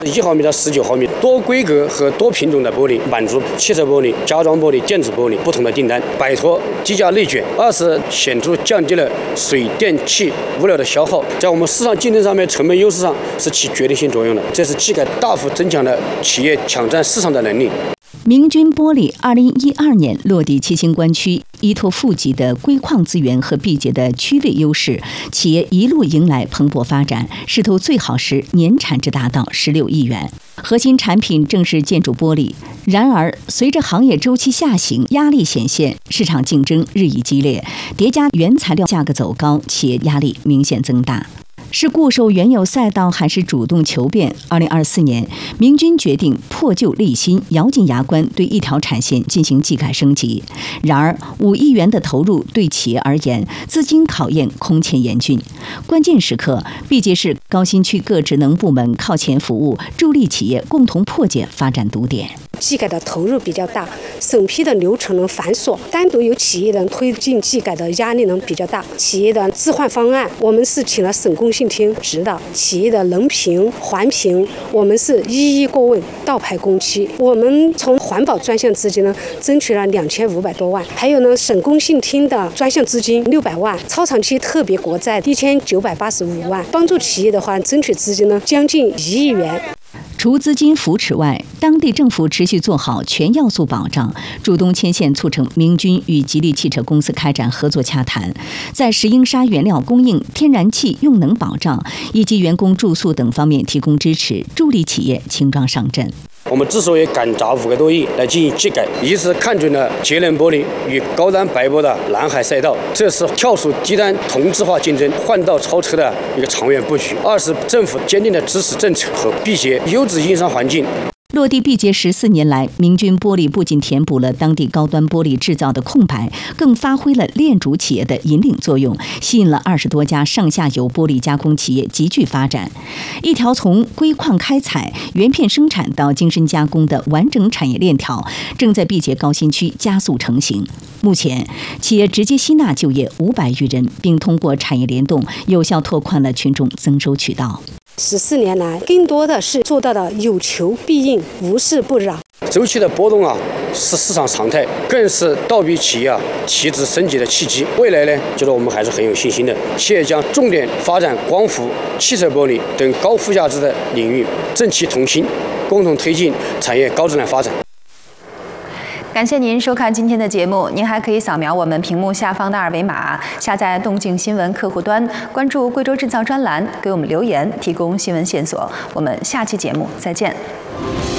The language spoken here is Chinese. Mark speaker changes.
Speaker 1: 1毫米到19毫米，多规格和多品种的玻璃，满足汽车玻璃、家装玻璃、电子玻璃不同的订单，摆脱低价内卷。2是显著降低了水电气物料的消耗，在我们市场竞争上面成本优势上是起决定性作用的。这是技改大幅增强了企业抢占市场的能力。
Speaker 2: 明君玻璃2012年落地七星关区，依托富集的硅矿资源和毕节的区位优势，企业一路迎来蓬勃发展，势头最好时年产值达到16亿元。核心产品正是建筑玻璃。然而，随着行业周期下行，压力显现，市场竞争日益激烈，叠加原材料价格走高，企业压力明显增大。是固守原有赛道，还是主动求变？2024年，明君决定破旧立新，咬紧牙关对一条产线进行技改升级。然而，5亿元的投入对企业而言，资金考验空前严峻。关键时刻，毕节市高新区各职能部门靠前服务，助力企业共同破解发展堵点。
Speaker 3: 技改的投入比较大，审批的流程繁琐，单独由企业推进技改的压力比较大。企业的置换方案，我们是请了省工信厅指导；企业的能评、环评，我们是一一过问，倒排工期。我们从环保专项资金争取了2500多万，还有省工信厅的专项资金600万，超长期特别国债1985万，帮助企业的话争取资金将近1亿元。
Speaker 2: 除资金扶持外，当地政府持续做好全要素保障，主动牵线促成明君与吉利汽车公司开展合作洽谈，在石英砂原料供应、天然气用能保障以及员工住宿等方面提供支持，助力企业轻装上阵。
Speaker 1: 我们之所以敢砸5个多亿来进行技改，一是看准了节能玻璃与高端白玻的蓝海赛道，这是跳出低端同质化竞争、换道超车的一个长远布局；二是政府坚定的支持政策和辟邪优质营商环境。
Speaker 2: 落地毕节14年来，明君玻璃不仅填补了当地高端玻璃制造的空白，更发挥了链主企业的引领作用，吸引了20多家上下游玻璃加工企业急剧发展。一条从硅矿开采、原片生产到精深加工的完整产业链条，正在毕节高新区加速成型。目前，企业直接吸纳就业500余人，并通过产业联动，有效拓宽了群众增收渠道。
Speaker 3: 14年来，更多的是做到了有求必应，无事不扰。
Speaker 1: 周期的波动是市场常态，更是倒逼企业提质升级的契机。未来觉得我们还是很有信心的。企业将重点发展光伏、汽车玻璃等高附加值的领域，正气同心，共同推进产业高质量发展。
Speaker 4: 感谢您收看今天的节目，您还可以扫描我们屏幕下方的2维码，下载动静新闻客户端，关注贵州制造专栏，给我们留言，提供新闻线索。我们下期节目再见。